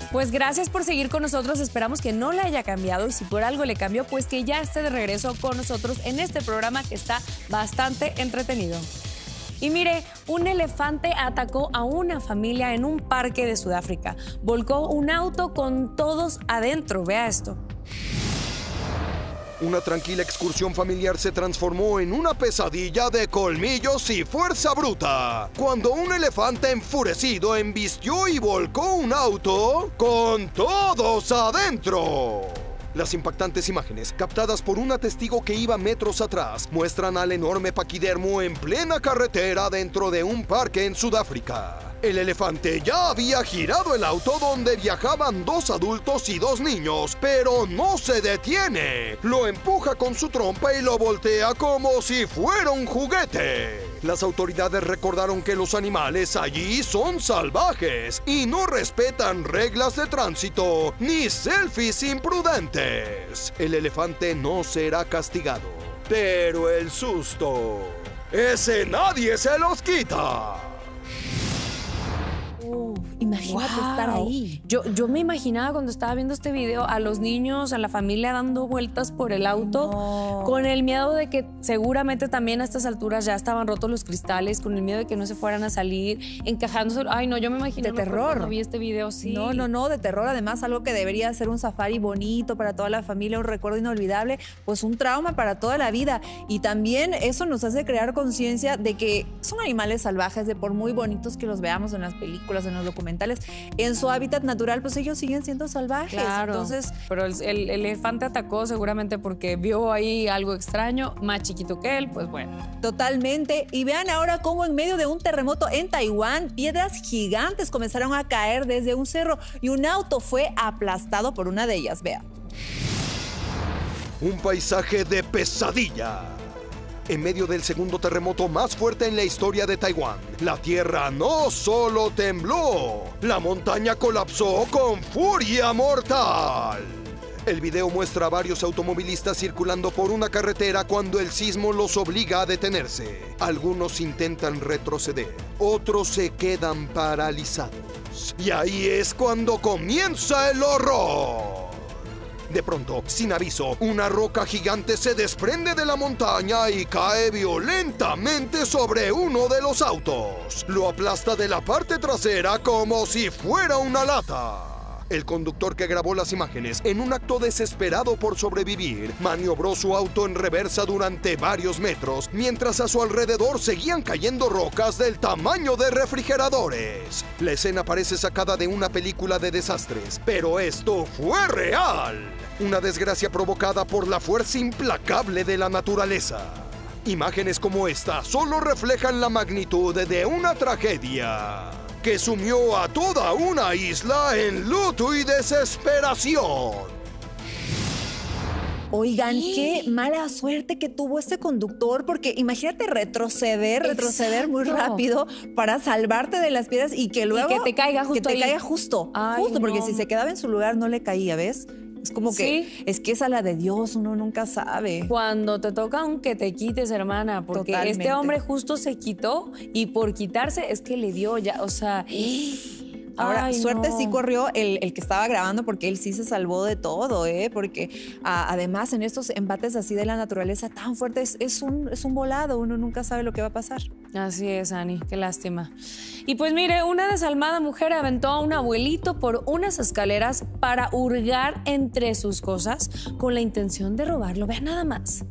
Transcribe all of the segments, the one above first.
Pues gracias por seguir con nosotros, esperamos que no le haya cambiado y si por algo le cambió, pues que ya esté de regreso con nosotros en este programa que está bastante entretenido. Y mire, un elefante atacó a una familia en un parque de Sudáfrica. Volcó un auto con todos adentro, vea esto. Una tranquila excursión familiar se transformó en una pesadilla de colmillos y fuerza bruta, cuando un elefante enfurecido embistió y volcó un auto con todos adentro. Las impactantes imágenes, captadas por una testigo que iba metros atrás, muestran al enorme paquidermo en plena carretera dentro de un parque en Sudáfrica. El elefante ya había girado el auto donde viajaban 2 adultos y 2 niños, pero no se detiene. Lo empuja con su trompa y lo voltea como si fuera un juguete. Las autoridades recordaron que los animales allí son salvajes y no respetan reglas de tránsito ni selfies imprudentes. El elefante no será castigado, pero el susto, ese nadie se los quita. Imagínate estar ahí. Yo me imaginaba cuando estaba viendo este video a los niños, a la familia dando vueltas por el auto, con el miedo de que seguramente también a estas alturas ya estaban rotos los cristales, con el miedo de que no se fueran a salir, encajándose. Ay, no, yo me imaginé de terror. Cuando vi este video, sí. No, de terror. Además, algo que debería ser un safari bonito para toda la familia, un recuerdo inolvidable, pues un trauma para toda la vida. Y también eso nos hace crear conciencia de que son animales salvajes, de por muy bonitos que los veamos en las películas, en los documentales, en su hábitat natural, pues ellos siguen siendo salvajes. Claro, entonces, pero el elefante atacó seguramente porque vio ahí algo extraño, más chiquito que él, pues bueno. Totalmente. Y vean ahora cómo en medio de un terremoto en Taiwán, piedras gigantes comenzaron a caer desde un cerro y un auto fue aplastado por una de ellas. Vean. Un paisaje de pesadilla. En medio del segundo terremoto más fuerte en la historia de Taiwán, la tierra no solo tembló, la montaña colapsó con furia mortal. El video muestra a varios automovilistas circulando por una carretera cuando el sismo los obliga a detenerse. Algunos intentan retroceder, otros se quedan paralizados. Y ahí es cuando comienza el horror. De pronto, sin aviso, una roca gigante se desprende de la montaña y cae violentamente sobre uno de los autos. Lo aplasta de la parte trasera como si fuera una lata. El conductor que grabó las imágenes, en un acto desesperado por sobrevivir, maniobró su auto en reversa durante varios metros, mientras a su alrededor seguían cayendo rocas del tamaño de refrigeradores. La escena parece sacada de una película de desastres, pero esto fue real. Una desgracia provocada por la fuerza implacable de la naturaleza. Imágenes como esta solo reflejan la magnitud de una tragedia que sumió a toda una isla en luto y desesperación. Oigan, qué mala suerte que tuvo este conductor, porque imagínate retroceder muy rápido para salvarte de las piedras y que luego... Y que te caiga justo ahí. Ay, porque no. Si se quedaba en su lugar no le caía, ¿ves? Es como que, Sí. es que es a la de Dios, uno nunca sabe. Cuando te toca, aunque te quites, hermana, porque Totalmente. este hombre justo se quitó y por quitarse es que le dio ya, o sea... Ahora, Ay, suerte no. sí corrió el que estaba grabando, porque él sí se salvó de todo, porque además en estos embates así de la naturaleza tan fuertes es un volado, uno nunca sabe lo que va a pasar. Así es, Ani, qué lástima. Y pues mire, una desalmada mujer aventó a un abuelito por unas escaleras para hurgar entre sus cosas con la intención de robarlo. Vean nada más.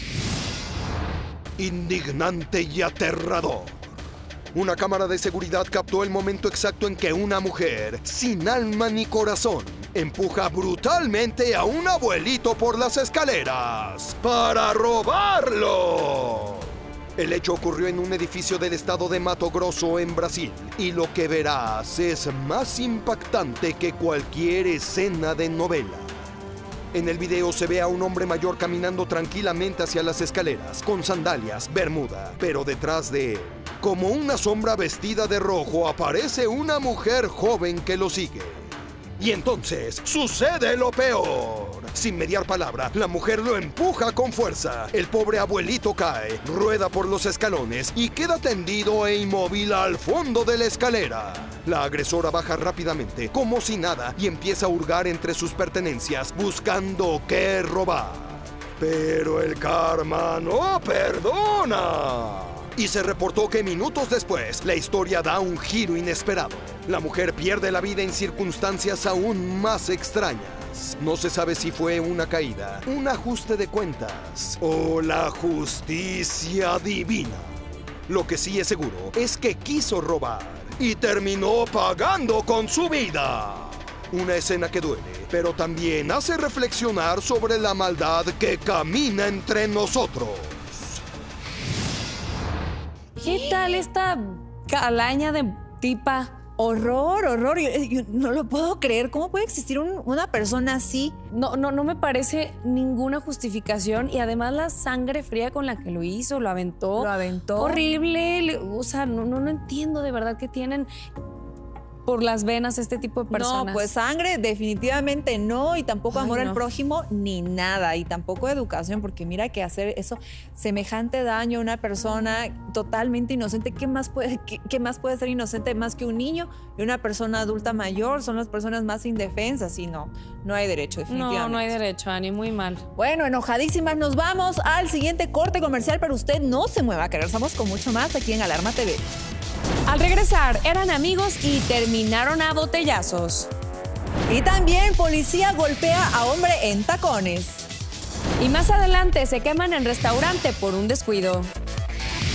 Indignante y aterrador. Una cámara de seguridad captó el momento exacto en que una mujer, sin alma ni corazón, empuja brutalmente a un abuelito por las escaleras para robarlo. El hecho ocurrió en un edificio del estado de Mato Grosso, en Brasil, y lo que verás es más impactante que cualquier escena de novela. En el video se ve a un hombre mayor caminando tranquilamente hacia las escaleras, con sandalias, bermuda, pero detrás de él, como una sombra vestida de rojo, aparece una mujer joven que lo sigue. Y entonces sucede lo peor. Sin mediar palabra, la mujer lo empuja con fuerza. El pobre abuelito cae, rueda por los escalones y queda tendido e inmóvil al fondo de la escalera. La agresora baja rápidamente, como si nada, y empieza a hurgar entre sus pertenencias, buscando qué robar. Pero el karma no perdona. Y se reportó que minutos después, la historia da un giro inesperado. La mujer pierde la vida en circunstancias aún más extrañas. No se sabe si fue una caída, un ajuste de cuentas o la justicia divina. Lo que sí es seguro es que quiso robar y terminó pagando con su vida. Una escena que duele, pero también hace reflexionar sobre la maldad que camina entre nosotros. ¿Qué tal esta calaña de tipa? Horror, horror. Yo no lo puedo creer. ¿Cómo puede existir una persona así? No me parece ninguna justificación. Y además la sangre fría con la que lo hizo, lo aventó. Lo aventó. Horrible. O sea, no entiendo de verdad que tienen por las venas este tipo de personas. No, pues sangre definitivamente no, y tampoco amor al prójimo ni nada, y tampoco educación, porque mira que hacer eso, semejante daño a una persona totalmente inocente, ¿qué más puede ser inocente más que un niño y una persona adulta mayor? Son las personas más indefensas y no hay derecho, definitivamente. No hay derecho, Ani, muy mal. Bueno, enojadísimas, nos vamos al siguiente corte comercial, pero usted no se mueva, que regresamos con mucho más aquí en Alarma TV. Al regresar, eran amigos y terminaron a botellazos. Y también policía golpea a hombre en tacones. Y más adelante se queman en restaurante por un descuido.